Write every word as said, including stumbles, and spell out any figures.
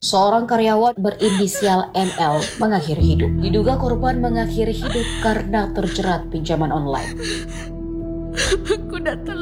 seorang karyawan berinisial N L mengakhiri hidup. Diduga korban mengakhiri hidup karena terjerat pinjaman online. Aku datang